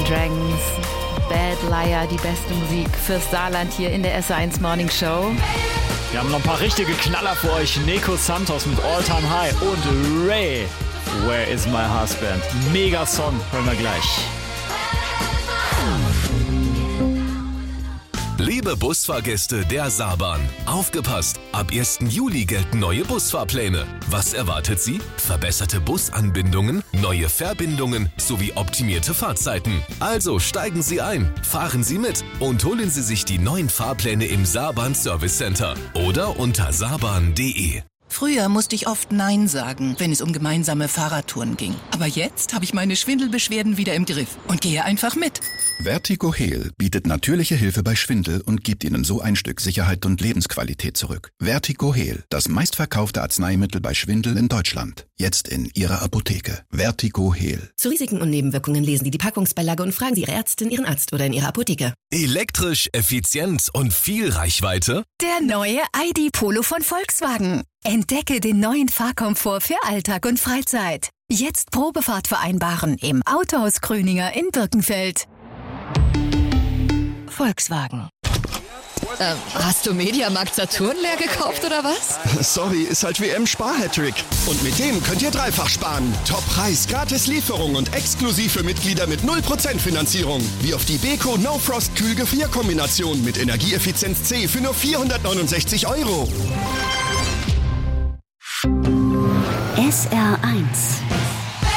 Dragons, Bad Liar, die beste Musik fürs Saarland hier in der SR1 Morning Show. Wir haben noch ein paar richtige Knaller für euch. Nico Santos mit All Time High und Ray, Where is my husband? Mega Song, hören wir gleich. Liebe Busfahrgäste der Saarbahn, aufgepasst! Ab 1. Juli gelten neue Busfahrpläne. Was erwartet Sie? Verbesserte Busanbindungen, neue Verbindungen sowie optimierte Fahrzeiten. Also steigen Sie ein, fahren Sie mit und holen Sie sich die neuen Fahrpläne im Saarbahn Service Center oder unter saarbahn.de. Früher musste ich oft Nein sagen, wenn es um gemeinsame Fahrradtouren ging. Aber jetzt habe ich meine Schwindelbeschwerden wieder im Griff und gehe einfach mit. Vertigo Heal bietet natürliche Hilfe bei Schwindel und gibt Ihnen so ein Stück Sicherheit und Lebensqualität zurück. Vertigo Heal, das meistverkaufte Arzneimittel bei Schwindel in Deutschland. Jetzt in Ihrer Apotheke. Vertigo Heal. Zu Risiken und Nebenwirkungen lesen Sie die Packungsbeilage und fragen Sie Ihre Ärztin, Ihren Arzt oder in Ihrer Apotheke. Elektrisch, effizient und viel Reichweite? Der neue ID Polo von Volkswagen. Entdecke den neuen Fahrkomfort für Alltag und Freizeit. Jetzt Probefahrt vereinbaren im Autohaus Gröninger in Birkenfeld. Volkswagen. Hast du Mediamarkt Saturn leer gekauft oder was? Sorry, ist halt WM-Spar-Hattrick. Und mit dem könnt ihr dreifach sparen. Top-Preis, gratis Lieferung und exklusiv für Mitglieder mit 0% Finanzierung. Wie auf die Beko No Frost Kühlgefrierkombination mit Energieeffizienz C für nur 469 €. SR1